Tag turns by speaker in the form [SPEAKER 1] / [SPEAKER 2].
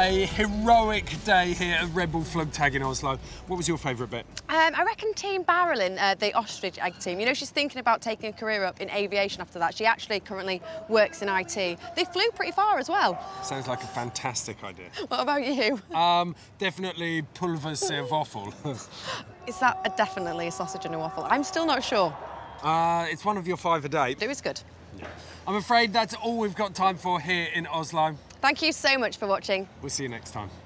[SPEAKER 1] a heroic day here at Red Bull Flugtag in Oslo. What was your favourite bit?
[SPEAKER 2] I reckon Team Barrelin, the ostrich egg team, you know, she's thinking about taking a career up in aviation after that. She actually currently works in IT. They flew pretty far as well.
[SPEAKER 1] Sounds like a fantastic idea.
[SPEAKER 2] What about you?
[SPEAKER 1] Definitely pulverserwaffel.
[SPEAKER 2] Is that definitely a sausage and a waffle? I'm still not sure.
[SPEAKER 1] It's one of your 5 a day.
[SPEAKER 2] It was good.
[SPEAKER 1] Yeah. I'm afraid that's all we've got time for here in Oslo.
[SPEAKER 2] Thank you so much for watching.
[SPEAKER 1] We'll see you next time.